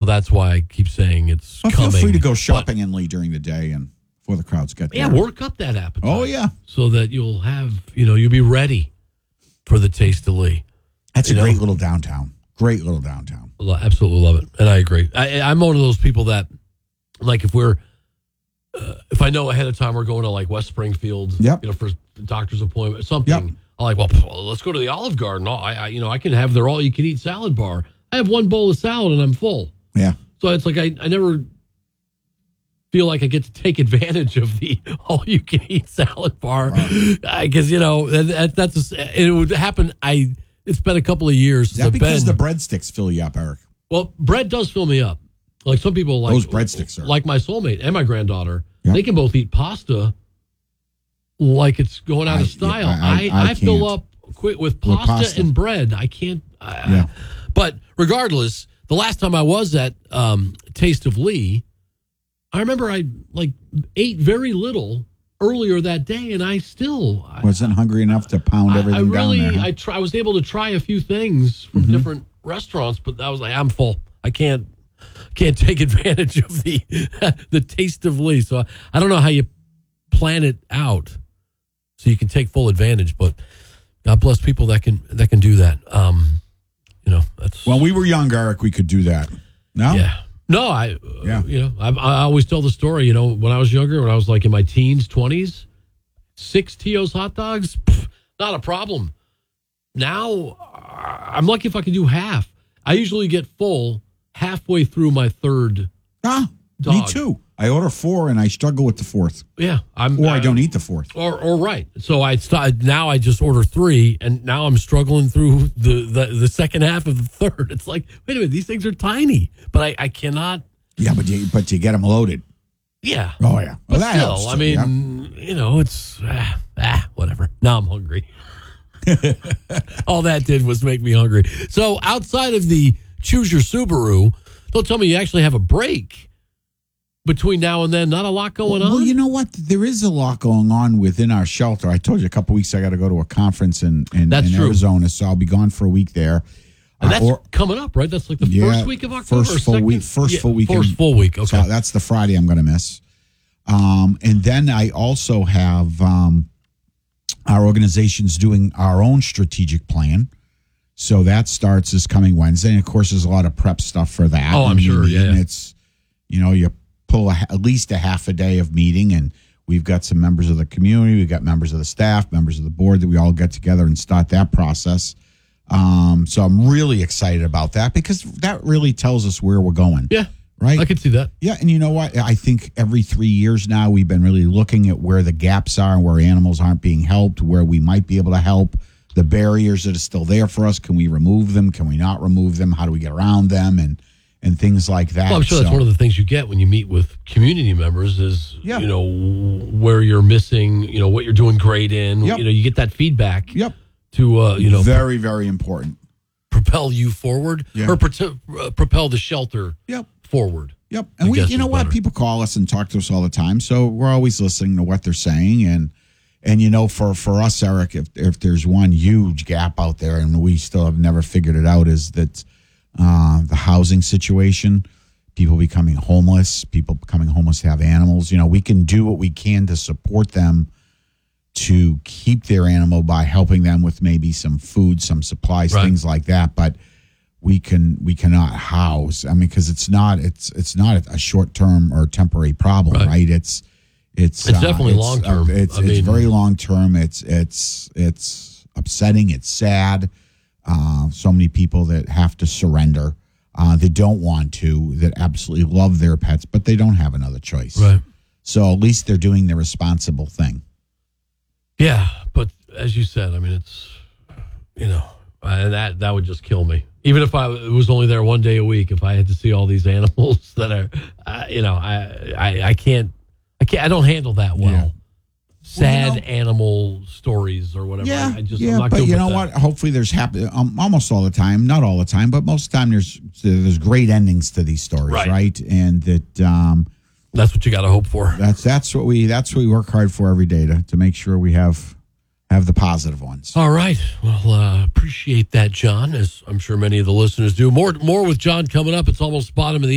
that's why I keep saying it's coming. Feel free to go shopping in Lee during the day and before the crowds get there. Yeah, work up that appetite. Oh, yeah. So that you'll have, you'll be ready for the Taste of Lee. That's a great little downtown. Great little downtown. Absolutely love it. And I agree. I'm one of those people that, like, if I know ahead of time we're going to, like, West Springfield, for a doctor's appointment or something, I'm like, well, let's go to the Olive Garden. I can have their all-you-can-eat salad bar. I have one bowl of salad and I'm full. Yeah. So it's like I never feel like I get to take advantage of the all-you-can-eat salad bar. Because, it would happen. It's been a couple of years. Is that because the breadsticks fill you up, Eric? Well, bread does fill me up. Like some people like... Those breadsticks are... Like my soulmate and my granddaughter, they can both eat pasta like it's going out of style. I fill up quick with pasta and bread. I can't... But regardless, the last time I was at Taste of Lee, I remember I ate very little earlier that day, and I still wasn't hungry enough to pound everything down there. I was able to try a few things from different restaurants, but I was like, I'm full. I can't take advantage of the Taste of Lee. So I don't know how you plan it out so you can take full advantage, but God bless people that can do that. That's when we were young, Eric, we could do that. No? Yeah. No, I always tell the story, when I was younger, when I was like in my teens, 20s, 6 Tio's hot dogs, not a problem. Now, I'm lucky if I can do half. I usually get full halfway through my third dog. Me too. I order 4 and I struggle with the 4th. Yeah. I don't eat the 4th. Or right. So now I just order 3 and now I'm struggling through the second half of the third. It's like, wait a minute, these things are tiny, but I cannot. Yeah, but you get them loaded. Yeah. Oh, yeah. Well, but that still, helps too, I mean, it's whatever. Now I'm hungry. All that did was make me hungry. So outside of the Choose Your Subaru, don't tell me you actually have a break between now and then. Not a lot going on? Well, you know what? There is a lot going on within our shelter. I told you a couple weeks I got to go to a conference in Arizona, so I'll be gone for a week there. And that's coming up, right? That's like the first week of October? First full week. First full week, okay. So that's the Friday I'm going to miss. And then I also have our organization's doing our own strategic plan. So that starts this coming Wednesday. And, of course, there's a lot of prep stuff for that. Oh, I'm sure, yeah. And it's, you pull at least a half a day of meeting, and we've got some members of the community, we've got members of the staff, members of the board that we all get together and start that process. So I'm really excited about that because that really tells us where we're going. Yeah. Right? I can see that. Yeah, and you know what? I think every 3 years now we've been really looking at where the gaps are and where animals aren't being helped, where we might be able to help, the barriers that are still there for us. Can we remove them? Can we not remove them? How do we get around them? And things like that. Well, I'm sure that's one of the things you get when you meet with community members is, where you're missing, what you're doing great in. Yep. You get that feedback. Yep. To, very, very important. Propel you forward or propel the shelter forward. Yep. And we, what? People call us and talk to us all the time. So we're always listening to what they're saying. And for us, Eric, if there's one huge gap out there and we still have never figured it out is that the housing situation, people becoming homeless to have animals. We can do what we can to support them to keep their animal by helping them with maybe some food, some supplies, things like that. But we cannot house. I mean, because it's not a short term or temporary problem, right? It's definitely long term. It's very long term. It's upsetting. It's sad. So many people that have to surrender. They don't want to. That absolutely love their pets, but they don't have another choice. Right. So at least they're doing the responsible thing. Yeah, but as you said, I mean, it's that would just kill me. Even if I was only there one day a week, if I had to see all these animals that are, I can't. I don't handle that well. Yeah. Sad animal stories or whatever. Yeah, I'm not but good you know with what? that. Hopefully there's happy. Almost all the time, not all the time, but most of the time there's great endings to these stories, right? And that that's what you got to hope for. That's what we work hard for every day to make sure we have the positive ones. All right. Well, appreciate that, John, as I'm sure many of the listeners do. More with John coming up. It's almost bottom of the